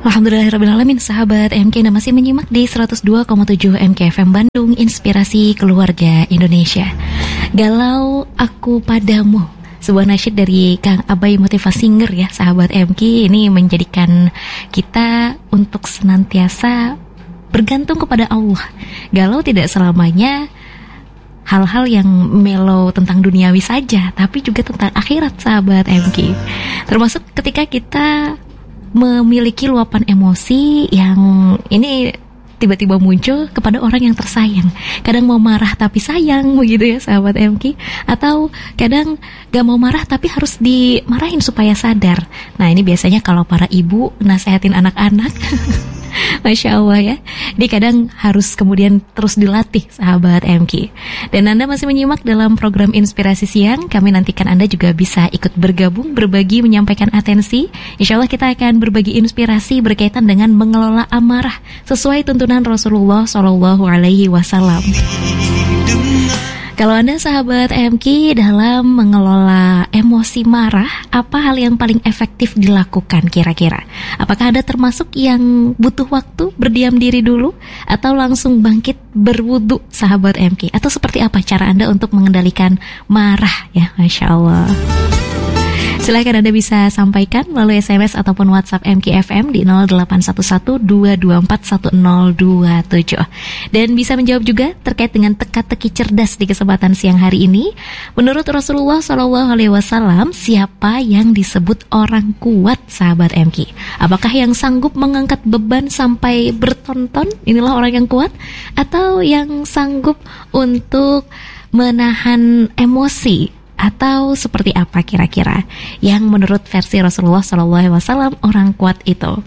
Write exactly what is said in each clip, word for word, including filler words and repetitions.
Alhamdulillahirrabbilalamin, sahabat M K Anda masih menyimak di seratus dua koma tujuh M K F M Bandung, Inspirasi Keluarga Indonesia. Galau aku padamu, sebuah nasyid dari Kang Abai Motivasi Singer ya, sahabat M K. Ini menjadikan kita untuk senantiasa bergantung kepada Allah. Galau tidak selamanya hal-hal yang melo tentang duniawi saja, tapi juga tentang akhirat, sahabat M K. Termasuk ketika kita memiliki luapan emosi yang ini tiba-tiba muncul kepada orang yang tersayang. Kadang mau marah tapi sayang, begitu ya sahabat M K. Atau kadang gak mau marah tapi harus dimarahin supaya sadar. Nah ini biasanya kalau para ibu nasehatin anak-anak Masya Allah ya. Ini kadang harus kemudian terus dilatih, sahabat M K. Dan Anda masih menyimak dalam program Inspirasi Siang. Kami nantikan Anda juga bisa ikut bergabung, berbagi, menyampaikan atensi. Insya Allah kita akan berbagi inspirasi berkaitan dengan mengelola amarah sesuai tuntunan Rasulullah Shallallahu Alaihi Wasallam. Kalau Anda sahabat M K dalam mengelola emosi marah, apa hal yang paling efektif dilakukan kira-kira? Apakah Anda termasuk yang butuh waktu berdiam diri dulu, atau langsung bangkit berwudu, sahabat M K? Atau seperti apa cara Anda untuk mengendalikan marah ya? Masya Allah. Silahkan Anda bisa sampaikan melalui S M S ataupun WhatsApp M K F M di nol delapan satu satu dua dua empat satu nol dua tujuh. Dan bisa menjawab juga terkait dengan teka-teki cerdas di kesempatan siang hari ini. Menurut Rasulullah Shallallahu Alaihi Wasallam, siapa yang disebut orang kuat, sahabat M K? Apakah yang sanggup mengangkat beban sampai bertonton, inilah orang yang kuat? Atau yang sanggup untuk menahan emosi? Atau seperti apa kira-kira yang menurut versi Rasulullah shallallahu alaihi wasallam orang kuat itu?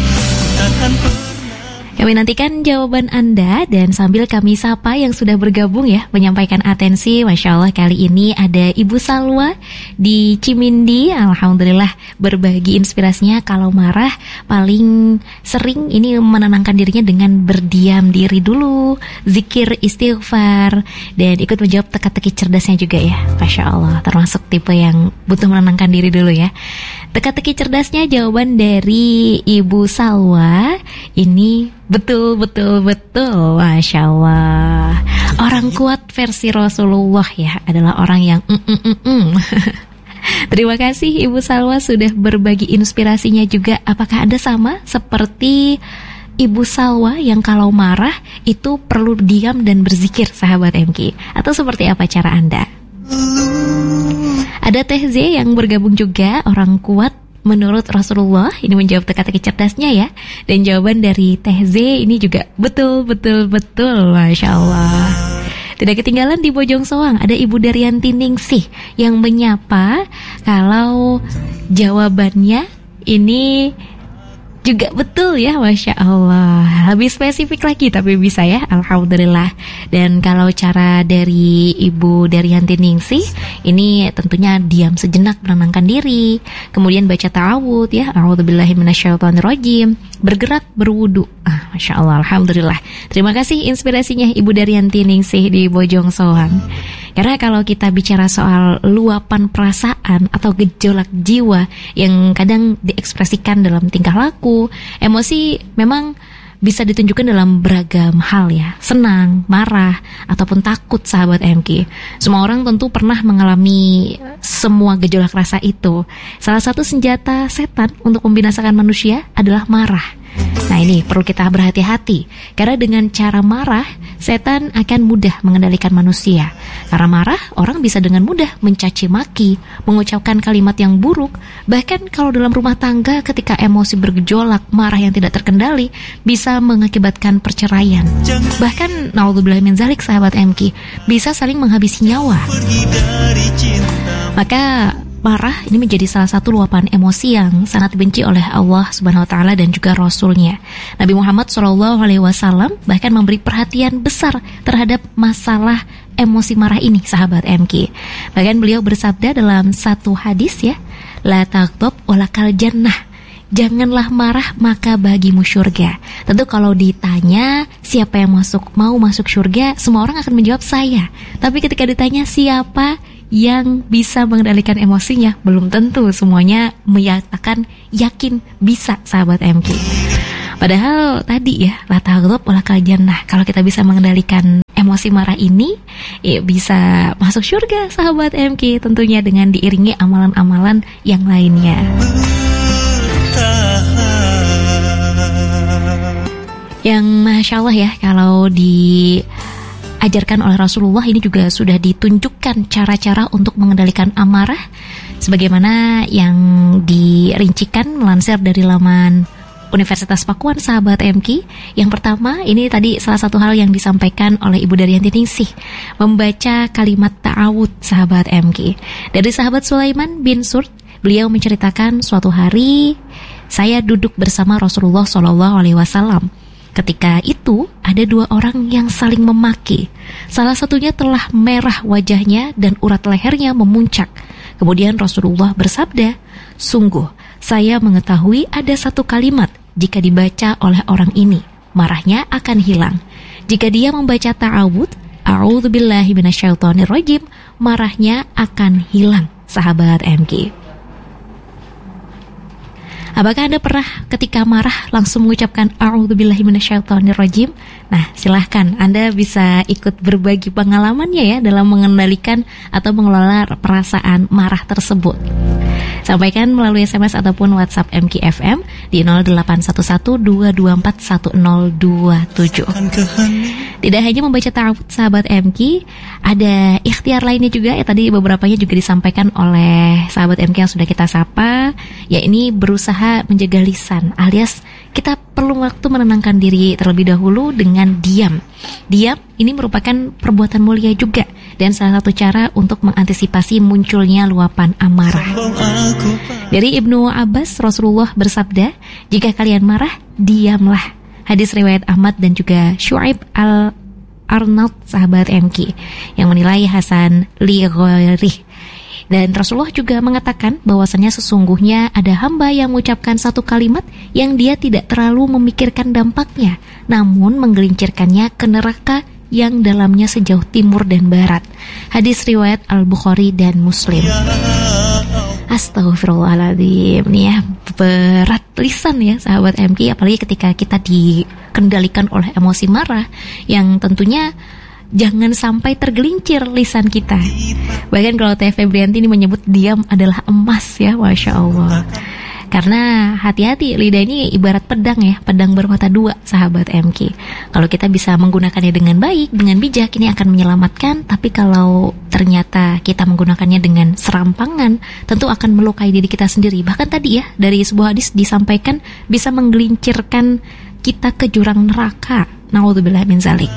Kami nantikan jawaban Anda, dan sambil kami sapa yang sudah bergabung ya, menyampaikan atensi. Masya Allah, kali ini ada Ibu Salwa di Cimindi. Alhamdulillah berbagi inspirasinya kalau marah paling sering ini menenangkan dirinya dengan berdiam diri dulu, zikir, istighfar, dan ikut menjawab teka-teki cerdasnya juga ya. Masya Allah, termasuk tipe yang butuh menenangkan diri dulu ya. Teka-teki cerdasnya jawaban dari Ibu Salwa ini betul, betul, betul. Masya Allah. Orang kuat versi Rasulullah ya adalah orang yang mm, mm, mm, mm. Terima kasih Ibu Salwa sudah berbagi inspirasinya juga. Apakah Anda sama seperti Ibu Salwa yang kalau marah itu perlu diam dan berzikir, sahabat M K? Atau seperti apa cara Anda? Ada Teh Z yang bergabung juga, orang kuat menurut Rasulullah. Ini menjawab teka-teki cerdasnya ya. Dan jawaban dari Teh Z ini juga betul, betul, betul. Masya Allah. Tidak ketinggalan di Bojong Soang ada Ibu Daryanti Ningsih yang menyapa kalau jawabannya ini juga betul ya, Masya Allah. Lebih spesifik lagi tapi bisa ya, Alhamdulillah. Dan kalau cara dari Ibu Daryanti Ningsih ini tentunya diam sejenak, menenangkan diri, kemudian baca ta'awud ya, a'udzubillahi minasyaitonirrajim, bergerak, berwudu. Ah, Masya Allah, Alhamdulillah. Terima kasih inspirasinya Ibu Daryanti Ningsih di Bojong Soang. Karena kalau kita bicara soal luapan perasaan atau gejolak jiwa yang kadang diekspresikan dalam tingkah laku, emosi memang bisa ditunjukkan dalam beragam hal ya. Senang, marah, ataupun takut, sahabat M K. Semua orang tentu pernah mengalami semua gejolak rasa itu. Salah satu senjata setan untuk membinasakan manusia adalah marah. Nah ini perlu kita berhati-hati, karena dengan cara marah setan akan mudah mengendalikan manusia. Karena marah, orang bisa dengan mudah mencaci maki, mengucapkan kalimat yang buruk. Bahkan kalau dalam rumah tangga ketika emosi bergejolak, marah yang tidak terkendali bisa mengakibatkan perceraian. Bahkan naudzubillah min dzalik, sahabat M K, bisa saling menghabisi nyawa. Maka marah ini menjadi salah satu luapan emosi yang sangat dibenci oleh Allah Subhanahu wa taala dan juga Rasulnya. Nabi Muhammad shallallahu alaihi wasallam bahkan memberi perhatian besar terhadap masalah emosi marah ini, sahabat M K. Bahkan beliau bersabda dalam satu hadis ya, la taghdab walakal jannah. Janganlah marah maka bagimu syurga. Tentu kalau ditanya siapa yang masuk mau masuk syurga, semua orang akan menjawab saya. Tapi ketika ditanya siapa yang bisa mengendalikan emosinya? Belum tentu semuanya menyatakan yakin bisa, sahabat M K. Padahal tadi ya, la taghdab wala kal jannah. Kalau kita bisa mengendalikan emosi marah ini, ya bisa masuk surga, sahabat M K. Tentunya dengan diiringi amalan-amalan yang lainnya. Yang Masya Allah ya, kalau diajarkan oleh Rasulullah ini juga sudah ditunjukkan cara-cara untuk mengendalikan amarah, sebagaimana yang dirincikan melansir dari laman Universitas Pakuan, sahabat M K. Yang pertama, ini tadi salah satu hal yang disampaikan oleh Ibu Daryanti Ningsih, membaca kalimat ta'awud, sahabat M K. Dari sahabat Sulaiman bin Surd, beliau menceritakan suatu hari saya duduk bersama Rasulullah shallallahu alaihi wasallam. Ketika itu ada dua orang yang saling memaki. Salah satunya telah merah wajahnya dan urat lehernya memuncak. Kemudian Rasulullah bersabda, "Sungguh saya mengetahui ada satu kalimat jika dibaca oleh orang ini, marahnya akan hilang. Jika dia membaca ta'awud, a'udzubillahi minasyaitonirrajim, marahnya akan hilang." Sahabat M K, apakah Anda pernah ketika marah langsung mengucapkan a'udzubillahi minasyaitonirrajim? Nah, silahkan Anda bisa ikut berbagi pengalamannya ya dalam mengendalikan atau mengelola perasaan marah tersebut. Sampaikan melalui S M S ataupun WhatsApp M K F M di nol delapan satu satu dua dua empat satu nol dua tujuh. Tidak hanya membaca ta'awud, sahabat M K, ada ikhtiar lainnya juga ya, tadi beberapanya juga disampaikan oleh sahabat M K yang sudah kita sapa, ya ini berusaha menjaga lisan, alias kita perlu waktu menenangkan diri terlebih dahulu dengan diam. Diam ini merupakan perbuatan mulia juga, dan salah satu cara untuk mengantisipasi munculnya luapan amarah. Dari Ibnu Abbas, Rasulullah bersabda, "Jika kalian marah, diamlah." Hadis riwayat Ahmad dan juga Syu'aib al-Arnaud, sahabat M K, yang menilai hasan li ghairih. Dan Rasulullah juga mengatakan bahwasannya sesungguhnya ada hamba yang mengucapkan satu kalimat yang dia tidak terlalu memikirkan dampaknya, namun menggelincirkannya ke neraka yang dalamnya sejauh timur dan barat. Hadis riwayat Al-Bukhari dan Muslim. Astaghfirullahaladzim. Nih ya, berat lisan ya sahabat M K, apalagi ketika kita dikendalikan oleh emosi marah yang tentunya jangan sampai tergelincir lisan kita. Bahkan kalau Teh Febrianti ini menyebut diam adalah emas ya, Masya Allah. Karena hati-hati, lidah ini ibarat pedang ya, pedang bermata dua, sahabat M K. Kalau kita bisa menggunakannya dengan baik, dengan bijak, ini akan menyelamatkan. Tapi kalau ternyata kita menggunakannya dengan serampangan, tentu akan melukai diri kita sendiri. Bahkan tadi ya, dari sebuah hadis disampaikan bisa menggelincirkan kita ke jurang neraka. Na'udzubillah min zalik.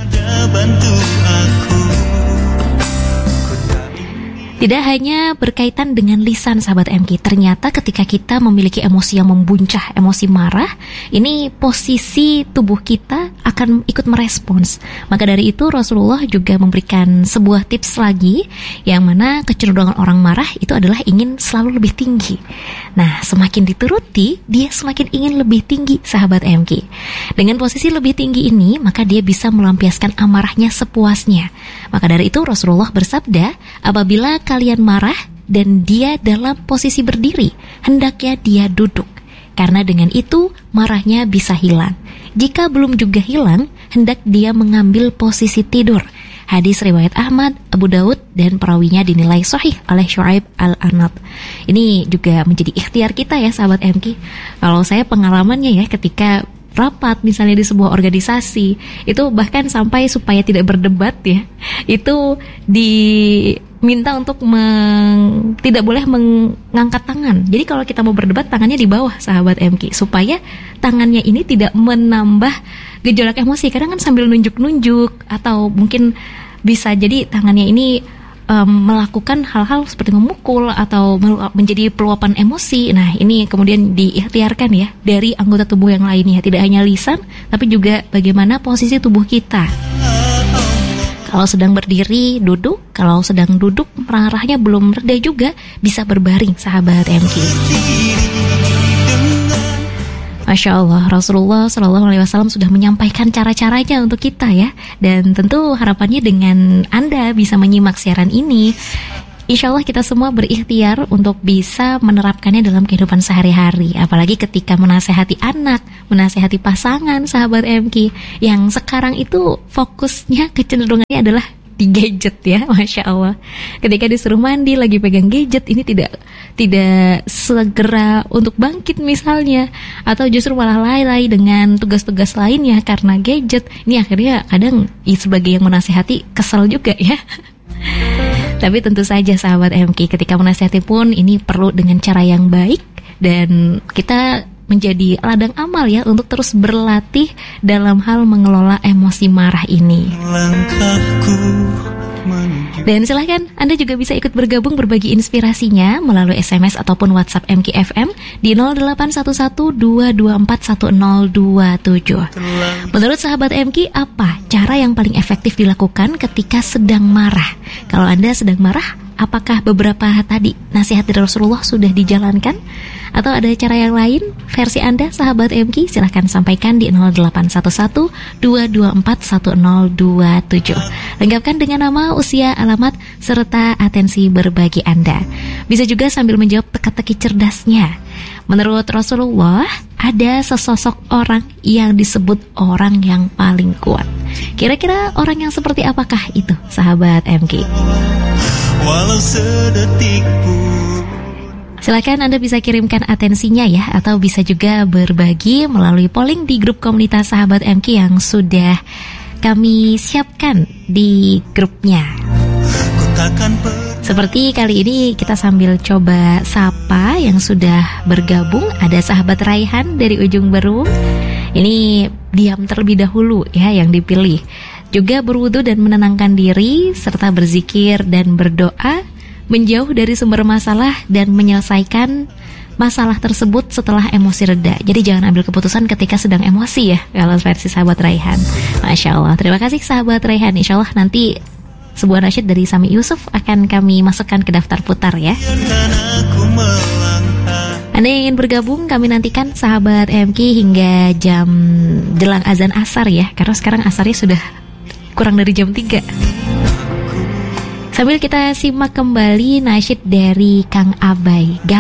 Tidak hanya berkaitan dengan lisan, sahabat M K, ternyata ketika kita memiliki emosi yang membuncah, emosi marah, ini posisi tubuh kita akan ikut merespons. Maka dari itu Rasulullah juga memberikan sebuah tips lagi, yang mana kecenderungan orang marah itu adalah ingin selalu lebih tinggi. Nah, semakin dituruti, dia semakin ingin lebih tinggi, sahabat M K. Dengan posisi lebih tinggi ini, maka dia bisa melampiaskan amarahnya sepuasnya. Maka dari itu Rasulullah bersabda, apabila kalian marah dan dia dalam posisi berdiri, hendaknya dia duduk, karena dengan itu marahnya bisa hilang. Jika belum juga hilang, hendak dia mengambil posisi tidur. Hadis riwayat Ahmad, Abu Daud, dan perawinya dinilai sahih oleh Syu'aib al-Arnaud. Ini juga menjadi ikhtiar kita ya, sahabat M K. Kalau saya pengalamannya ya, ketika rapat misalnya di sebuah organisasi, itu bahkan sampai supaya tidak berdebat ya, itu diminta untuk meng, tidak boleh mengangkat tangan. Jadi kalau kita mau berdebat, tangannya di bawah, sahabat M K, supaya tangannya ini tidak menambah gejolak emosi. Kadang kan sambil nunjuk-nunjuk, atau mungkin bisa jadi tangannya ini Um, melakukan hal-hal seperti memukul atau menjadi peluapan emosi. Nah, ini kemudian diikhtiarkan ya dari anggota tubuh yang lainnya, tidak hanya lisan, tapi juga bagaimana posisi tubuh kita. Kalau sedang berdiri, duduk. Kalau sedang duduk, marahnya belum reda juga, bisa berbaring, sahabat M K. Masya Allah, Rasulullah shallallahu alaihi wasallam sudah menyampaikan cara-caranya untuk kita ya. Dan tentu harapannya dengan Anda bisa menyimak siaran ini, insya Allah kita semua berikhtiar untuk bisa menerapkannya dalam kehidupan sehari-hari. Apalagi ketika menasehati anak, menasehati pasangan, sahabat M K, yang sekarang itu fokusnya kecenderungannya adalah di gadget ya, Masya Allah. Ketika disuruh mandi lagi pegang gadget, ini tidak tidak segera untuk bangkit misalnya, atau justru malah lalai dengan tugas-tugas lainnya karena gadget. Ini akhirnya kadang sebagai yang menasihati kesel juga ya. Tapi tentu saja sahabat M K, ketika menasihati pun ini perlu dengan cara yang baik, dan kita menjadi ladang amal ya untuk terus berlatih dalam hal mengelola emosi marah ini. Dan silahkan Anda juga bisa ikut bergabung berbagi inspirasinya melalui S M S ataupun WhatsApp M K F M di nol delapan satu satu dua dua empat satu nol dua tujuh. Menurut sahabat M K, apa cara yang paling efektif dilakukan ketika sedang marah? Kalau Anda sedang marah, apakah beberapa tadi nasihat dari Rasulullah sudah dijalankan? Atau ada cara yang lain versi Anda, sahabat M K? Silahkan sampaikan di nol delapan satu satu dua dua empat satu nol dua tujuh. Lengkapkan dengan nama, usia, alamat, serta atensi berbagi Anda. Bisa juga sambil menjawab teka-teki cerdasnya. Menurut Rasulullah, ada sesosok orang yang disebut orang yang paling kuat. Kira-kira orang yang seperti apakah itu, sahabat M K? Walau sedetik pun. Silakan Anda bisa kirimkan atensinya ya, atau bisa juga berbagi melalui polling di grup komunitas sahabat M K yang sudah kami siapkan di grupnya. Seperti kali ini kita sambil coba sapa yang sudah bergabung. Ada sahabat Raihan dari ujung Berung. Ini diam terlebih dahulu ya yang dipilih. Juga berwudu dan menenangkan diri, serta berzikir dan berdoa, menjauh dari sumber masalah dan menyelesaikan masalah tersebut setelah emosi reda. Jadi jangan ambil keputusan ketika sedang emosi ya, kalau versi sahabat Raihan. Masya Allah, terima kasih sahabat Raihan. Insya Allah nanti sebuah nasyid dari Sami Yusuf akan kami masukkan ke daftar putar ya. Anda yang ingin bergabung, kami nantikan sahabat M K hingga jam jelang azan asar ya, karena sekarang asarnya sudah kurang dari jam tiga. Sambil kita simak kembali nasyid dari Kang Abai.